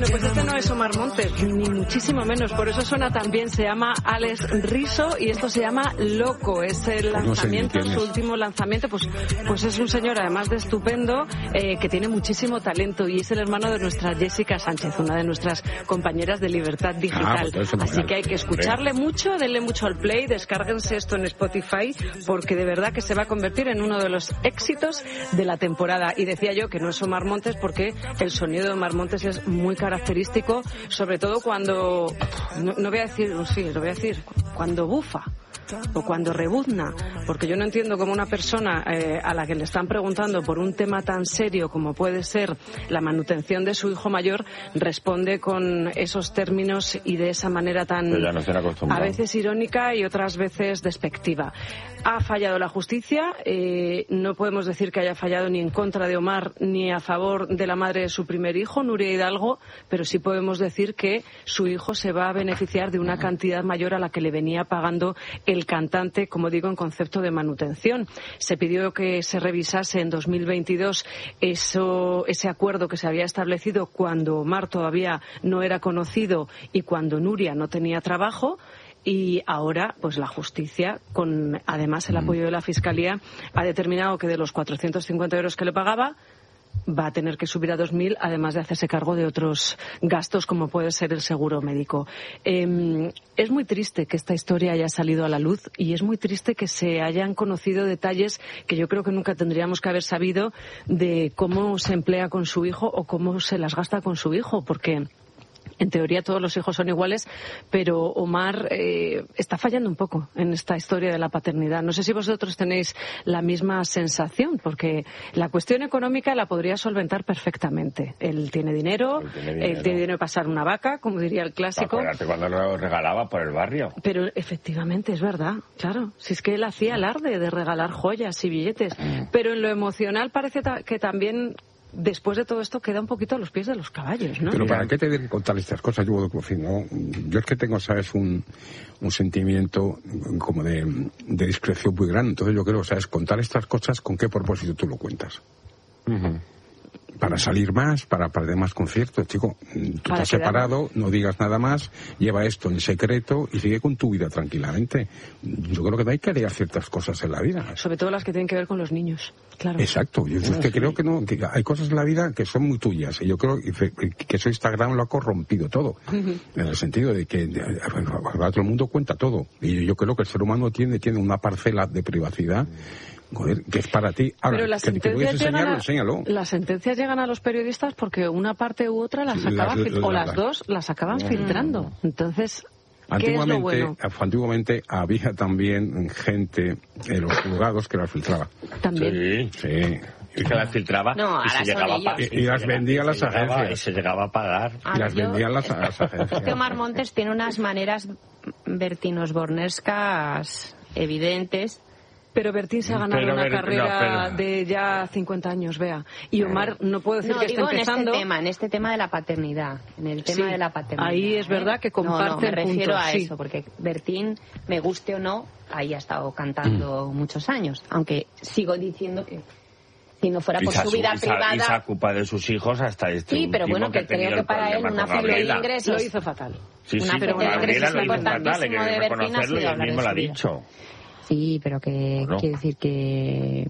Bueno, pues este no es Omar Montes, ni muchísimo menos. Por eso suena tan bien. Se llama Alex Riso y esto se llama Loco. Es el lanzamiento, su último lanzamiento. Pues es un señor, además de estupendo, que tiene muchísimo talento y es el hermano de nuestra Jessica Sánchez, una de nuestras compañeras de Libertad Digital. Así que hay que escucharle mucho, denle mucho al play, descárguense esto en Spotify, porque de verdad que se va a convertir en uno de los éxitos de la temporada. Y decía yo que no es Omar Montes porque el sonido de Omar Montes es muy característico, sobre todo cuando, no voy a decir, sí, lo voy a decir, cuando bufa o cuando rebuzna, porque yo no entiendo cómo una persona a la que le están preguntando por un tema tan serio como puede ser la manutención de su hijo mayor responde con esos términos y de esa manera tan a veces irónica y otras veces despectiva. Ha fallado la justicia, no podemos decir que haya fallado ni en contra de Omar ni a favor de la madre de su primer hijo, Nuria Hidalgo, pero sí podemos decir que su hijo se va a beneficiar de una cantidad mayor a la que le venía pagando el cantante, como digo, en concepto de manutención. Se pidió que se revisase en 2022 ese acuerdo que se había establecido cuando Omar todavía no era conocido y cuando Nuria no tenía trabajo. Y ahora, pues la justicia, con además el apoyo de la Fiscalía, ha determinado que de los 450 euros que le pagaba, va a tener que subir a 2.000, además de hacerse cargo de otros gastos, como puede ser el seguro médico. Es muy triste que esta historia haya salido a la luz y es muy triste que se hayan conocido detalles que yo creo que nunca tendríamos que haber sabido de cómo se emplea con su hijo o cómo se las gasta con su hijo, porque en teoría todos los hijos son iguales, pero Omar está fallando un poco en esta historia de la paternidad. No sé si vosotros tenéis la misma sensación, porque la cuestión económica la podría solventar perfectamente. Él tiene dinero, él tiene dinero de pasar una vaca, como diría el clásico. Acuérdate cuando lo regalaba por el barrio. Pero efectivamente, es verdad, claro. Si es que él hacía alarde de regalar joyas y billetes. Pero en lo emocional parece que también, después de todo esto, queda un poquito a los pies de los caballos, ¿no? Pero ¿para qué te tienen que contar estas cosas? Yo es que tengo, ¿sabes?, un sentimiento como de discreción muy grande. Entonces yo creo, ¿sabes?, contar estas cosas, ¿con qué propósito tú lo cuentas? Para salir más, para perder más conciertos, chico. Tú estás separado, no digas nada más, lleva esto en secreto y sigue con tu vida tranquilamente. Yo creo que hay que hacer ciertas cosas en la vida. Sobre todo las que tienen que ver con los niños, claro. Exacto. Yo es que creo que hay cosas en la vida que son muy tuyas. Y yo creo que eso Instagram lo ha corrompido todo. En el sentido de que ahora todo el mundo cuenta todo. Y yo creo que el ser humano tiene una parcela de privacidad, joder, que es para ti. Ahora, pero las sentencias llegan a los periodistas porque una parte u otra las acaba o las dos las acaban filtrando. Entonces, ¿qué es lo bueno? Antiguamente había también gente en los juzgados que las filtraba. También. Sí. Y que las filtraba y se llegaba y las vendía a las agencias. Y se llegaba a pagar. Y las vendían las agencias. Es que Omar Montes tiene unas maneras bertinosbornescas evidentes. Pero Bertín se ha ganado una carrera de ya 50 años, vea. Y Omar, no puedo decir que esté empezando. En este tema de la paternidad. En el tema de la paternidad. Ahí es verdad que comparte me refiero a eso, porque Bertín, me guste o no, ahí ha estado cantando muchos años. Aunque sigo diciendo que si no fuera por su vida privada... Y se ocupa de sus hijos hasta este último. Sí, pero bueno, que creo que para él una fuente de ingresos... Lo hizo fatal. Sí, pero Gabriela lo hizo fatal, hay que reconocerlo y él mismo lo ha dicho. Sí, pero quiero decir que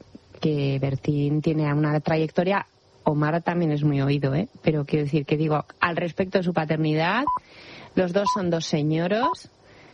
Bertín tiene una trayectoria. Omar también es muy oído, pero quiero decir que al respecto de su paternidad, los dos son dos señoros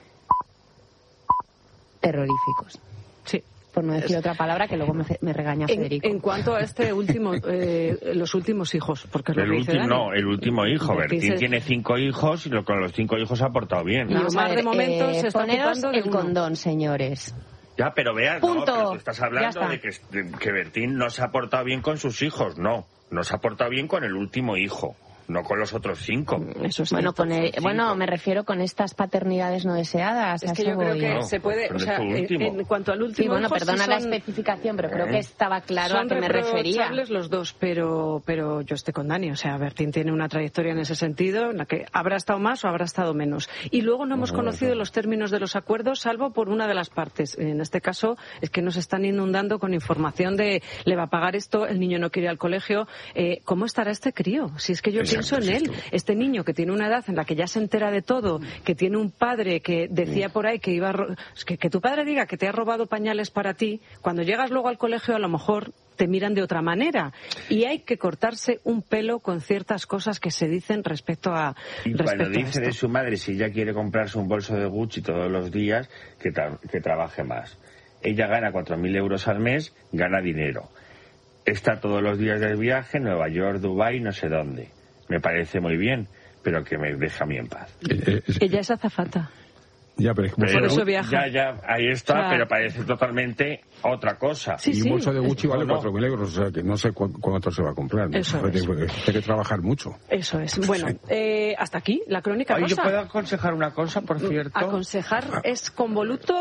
terroríficos. Sí. Por no decir otra palabra que luego me regaña Federico. En cuanto a este último, los últimos hijos, porque es lo que dice Dani. El último hijo. Bertín tiene 5 hijos y con los 5 hijos ha aportado bien. Y Omar de momento se está ocupando de el condón, señores. Ya, pero veas, punto. No, pero tú estás hablando de que Bertín no se ha portado bien con sus hijos. No se ha portado bien con el último hijo. No con los otros 5. Eso es bueno, me refiero con estas paternidades no deseadas. Es que yo creo que se puede, o sea, en cuanto al último hijo, perdona la especificación, pero creo que estaba claro a qué me refería. Son los dos, pero yo estoy con Dani. O sea, Bertín tiene una trayectoria en ese sentido, en la que habrá estado más o habrá estado menos. Y luego no hemos conocido los términos de los acuerdos, salvo por una de las partes. En este caso, es que nos están inundando con información de le va a pagar esto, el niño no quiere ir al colegio. ¿Cómo estará este crío? Si es que yo pienso pienso en él. Este niño que tiene una edad en la que ya se entera de todo, que tiene un padre que decía por ahí que iba que tu padre diga que te ha robado pañales para ti, cuando llegas luego al colegio a lo mejor te miran de otra manera. Y hay que cortarse un pelo con ciertas cosas que se dicen respecto a... Y cuando dice de su madre, si ella quiere comprarse un bolso de Gucci todos los días, que trabaje más. Ella gana 4.000 euros al mes, gana dinero. Está todos los días del viaje, Nueva York, Dubái, no sé dónde. Me parece muy bien, pero que me deje a mí en paz. Ella es azafata. Ya, pero por eso viaja. Ya, ahí está, pero parece totalmente otra cosa. Sí, y un bolso de Gucci vale 4.000 euros, o sea que no sé cuánto se va a comprar. Eso es. Hay que trabajar mucho. Eso es. Bueno, hasta aquí la crónica rosa. ¿Yo puedo aconsejar una cosa, por cierto? ¿Aconsejar es convoluto?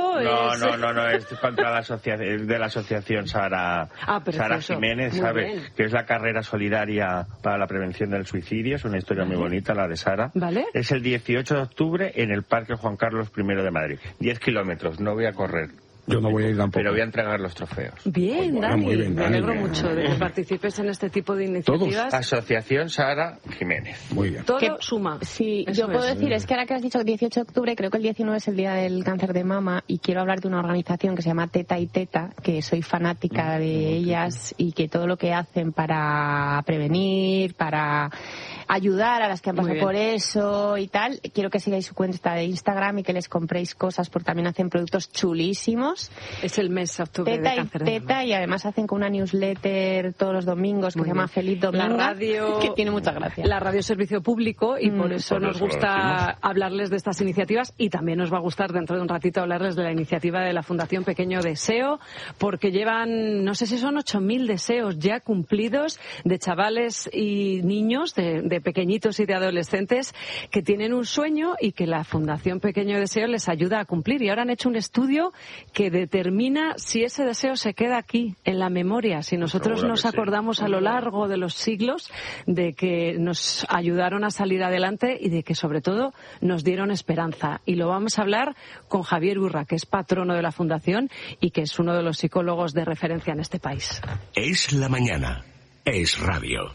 No, es contra la asociación, de la asociación Sara Jiménez, ¿sabes? Que es la carrera solidaria para la prevención del suicidio. Es una historia muy bonita, la de Sara. ¿Vale? Es el 18 de octubre en el Parque Juan Carlos I de Madrid. 10 kilómetros, no voy a correr. Yo no voy a ir tampoco. Pero voy a entregar los trofeos. Bien, Dani. Muy bien, me alegro mucho de que participes en este tipo de iniciativas. Todos. Asociación Sara Jiménez. Muy bien. Todo suma. Sí, yo puedo decir, es que ahora que has dicho el 18 de octubre, creo que el 19 es el Día del Cáncer de Mama y quiero hablar de una organización que se llama Teta y Teta, que soy fanática de ellas y que todo lo que hacen para prevenir, para ayudar a las que han pasado por eso y tal, quiero que sigáis su cuenta de Instagram y que les compréis cosas porque también hacen productos chulísimos. Es el mes de octubre Teta de cáncer. Teta y además hacen con una newsletter todos los domingos que se llama Feliz Domingo. La radio, que tiene mucha gracia. La radio es servicio público y por eso nos gusta hablarles de estas iniciativas y también nos va a gustar dentro de un ratito hablarles de la iniciativa de la Fundación Pequeño Deseo porque llevan, no sé si son 8.000 deseos ya cumplidos de chavales y niños, de pequeñitos y de adolescentes que tienen un sueño y que la Fundación Pequeño Deseo les ayuda a cumplir. Y ahora han hecho un estudio que determina si ese deseo se queda aquí, en la memoria, si nosotros nos acordamos a lo largo de los siglos de que nos ayudaron a salir adelante y de que sobre todo nos dieron esperanza. Y lo vamos a hablar con Javier Urra, que es patrono de la Fundación y que es uno de los psicólogos de referencia en este país. Es la mañana. Es radio.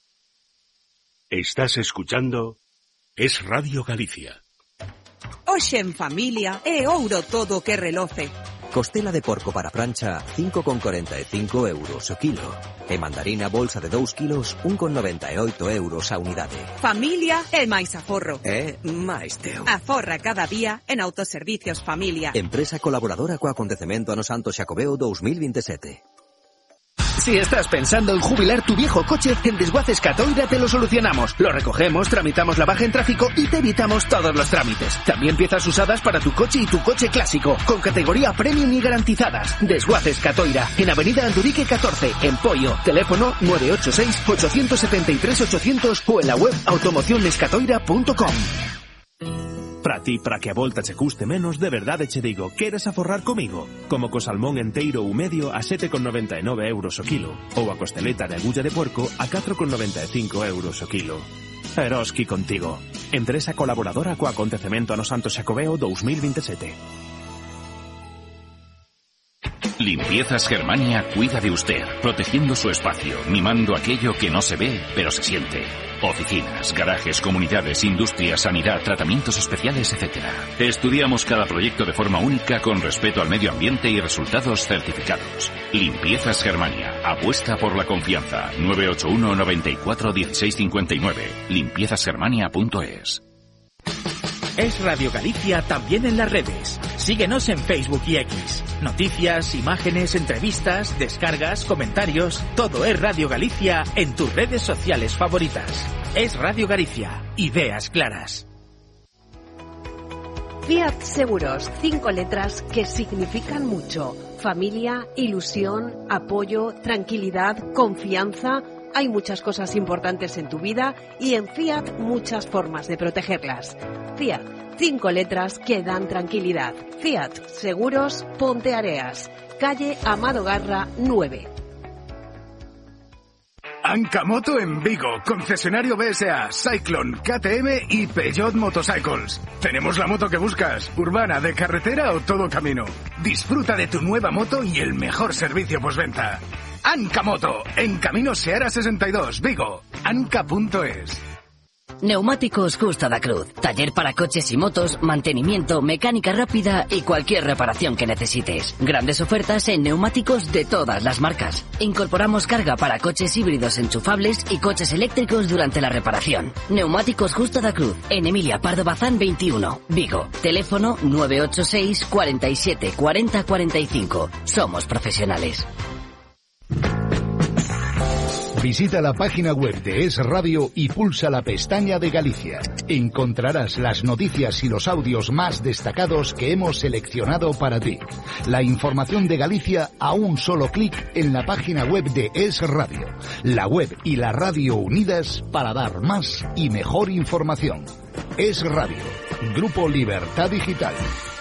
Estás escuchando Es Radio Galicia. Hoxe en familia é ouro todo que reloce. Costela de porco para prancha, 5,45 euros o kilo. E mandarina bolsa de 2 kilos, 1,98 euros a unidade. Familia é máis aforro. É máis teu. Aforra cada día en Autoservicios Familia. Empresa colaboradora co acontecemento Ano Santo Xacobeo 2027. Si estás pensando en jubilar tu viejo coche, en Desguaces Catoira te lo solucionamos. Lo recogemos, tramitamos la baja en tráfico y te evitamos todos los trámites. También piezas usadas para tu coche y tu coche clásico, con categoría premium y garantizadas. Desguaces Catoira, en Avenida Andurique 14, en Poio. Teléfono 986-873-800 o en la web automocionescatoira.com. Para ti, para que a volta che custe menos, de verdade che digo, queres aforrar comigo? Como co salmón enteiro ou medio a 7,99 euros o kilo, ou a costeleta de agulla de porco a 4,95 euros o kilo. Eroski contigo. Empresa colaboradora co acontecemento Ano Santo Xacobeo 2027. Limpiezas Germania cuida de usted, protegiendo su espacio, mimando aquello que no se ve, pero se siente. Oficinas, garajes, comunidades, industrias, sanidad, tratamientos especiales, etc. Estudiamos cada proyecto de forma única con respeto al medio ambiente y resultados certificados. Limpiezas Germania. Apuesta por la confianza. 981 94 16 59. Limpiezasgermania.es. Es Radio Galicia también en las redes. Síguenos en Facebook y X. Noticias, imágenes, entrevistas, descargas, comentarios. Todo es Radio Galicia en tus redes sociales favoritas. Es Radio Galicia. Ideas claras. Fiat Seguros. 5 letras que significan mucho. Familia, ilusión, apoyo, tranquilidad, confianza. Hay muchas cosas importantes en tu vida y en Fiat muchas formas de protegerlas. Fiat, 5 letras que dan tranquilidad. Fiat Seguros Ponteareas, calle Amado Garra 9. Ancamoto en Vigo, concesionario BSA, Cyclone, KTM y Peugeot Motorcycles. Tenemos la moto que buscas, urbana, de carretera o todo camino. Disfruta de tu nueva moto y el mejor servicio postventa. Ancamoto, en Camino Seara 62, Vigo, anca.es. Neumáticos Justa da Cruz. Taller para coches y motos, mantenimiento, mecánica rápida y cualquier reparación que necesites. Grandes ofertas en neumáticos de todas las marcas. Incorporamos carga para coches híbridos enchufables y coches eléctricos durante la reparación. Neumáticos Justa da Cruz. En Emilia Pardo Bazán 21, Vigo. Teléfono 986 47 40 45. Somos profesionales. Visita la página web de Es Radio y pulsa la pestaña de Galicia. Encontrarás las noticias y los audios más destacados que hemos seleccionado para ti. La información de Galicia a un solo clic en la página web de Es Radio. La web y la radio unidas para dar más y mejor información. Es Radio. Grupo Libertad Digital.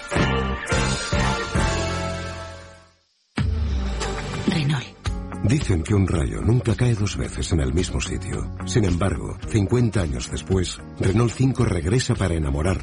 Renault. Dicen que un rayo nunca cae dos veces en el mismo sitio. Sin embargo, 50 años después, Renault 5 regresa para enamorar